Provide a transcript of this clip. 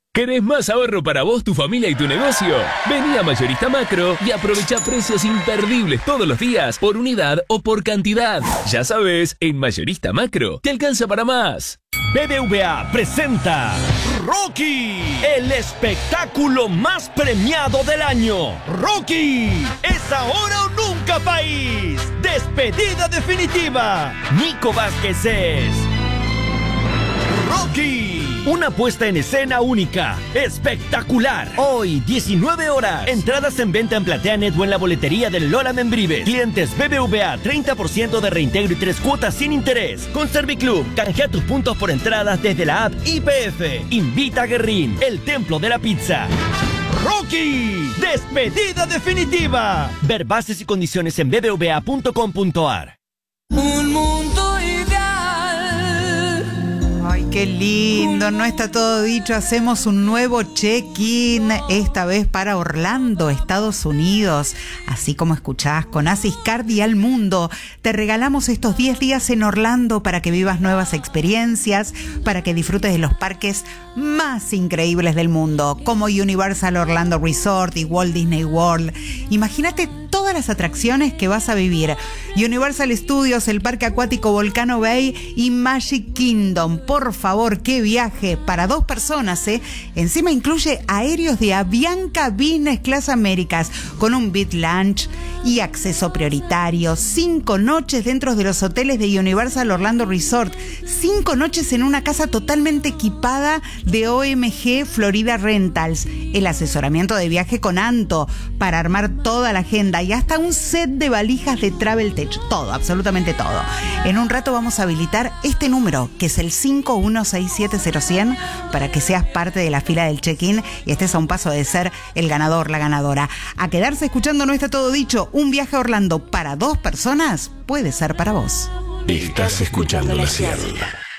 ¿Querés más ahorro para vos, tu familia y tu negocio? Vení a Mayorista Macro y aprovecha precios imperdibles todos los días, por unidad o por cantidad. Ya sabes, en Mayorista Macro te alcanza para más. BBVA presenta Rocky, el espectáculo más premiado del año. Rocky, es ahora o nunca, país. Despedida definitiva. Nico Vázquez es Rocky. Una puesta en escena única, espectacular. Hoy, 19 horas. Entradas en venta en PlateaNet o en la boletería del Lola Membrives. Clientes BBVA, 30% de reintegro y 3 cuotas sin interés. Con Serviclub, canjea tus puntos por entradas desde la app YPF. Invita a Guerrín, el templo de la pizza. Rocky, despedida definitiva. Ver bases y condiciones en bbva.com.ar. Un mundo ideal. Ay, qué lindo, no está todo dicho. Hacemos un nuevo check-in, esta vez para Orlando, Estados Unidos. Así como escuchás, con Asiscard y Al Mundo, te regalamos estos 10 días en Orlando para que vivas nuevas experiencias, para que disfrutes de los parques más increíbles del mundo, como Universal Orlando Resort y Walt Disney World. Imagínate todas las atracciones que vas a vivir. Universal Studios, el Parque Acuático Volcano Bay y Magic Kingdom. Por favor, qué viaje para 2 personas, ¿eh? Encima incluye aéreos de Avianca Business Class Américas con un beat lunch y acceso prioritario. 5 noches dentro de los hoteles de Universal Orlando Resort. 5 noches en una casa totalmente equipada de OMG Florida Rentals. El asesoramiento de viaje con Anto para armar toda la agenda y hasta un set de valijas de Travel Tech. Todo, absolutamente todo. En un rato vamos a habilitar este número, que es el 516700100, para que seas parte de la fila del check-in y estés a un paso de ser el ganador, la ganadora. A quedarse escuchando No Está Todo Dicho. Un viaje a Orlando para 2 personas puede ser para vos. Estás escuchando La Ciénaga.